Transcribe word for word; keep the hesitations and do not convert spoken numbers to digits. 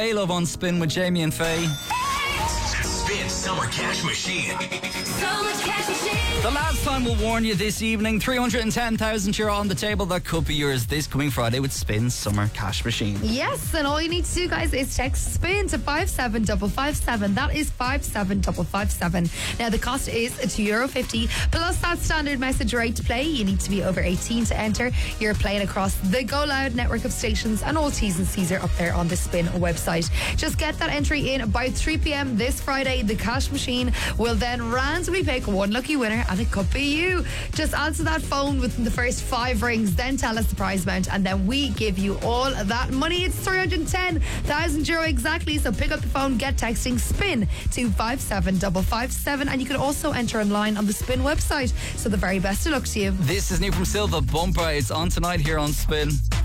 Love on Spin with Jamie and Faye. Spin Summer Cash Machine. Summer Cash Machine. The last time we'll warn you this evening, three hundred ten thousand euro on the table. That could be yours this coming Friday with Spin Summer Cash Machine. Yes, and all you need to do, guys, is text SPIN to five seven five five seven. That is five seven five five seven. Now, the cost is two euro fifty plus that standard message rate to play. You need to be over eighteen to enter. You're playing across the Go Loud network of stations, and all T's and C's are up there on the Spin website. Just get that entry in by three p.m. this Friday. The cash machine will then randomly pick one lucky winner, and it could be you. Just answer that phone within the first five rings, then tell us the prize amount, and then we give you all that money. It's three hundred ten thousand euro exactly. So pick up the phone, get texting SPIN to five seven five five seven, and you can also enter online on the Spin website. So the very best of luck to you. This is new from Silva, Bumper. It's on tonight here on Spin.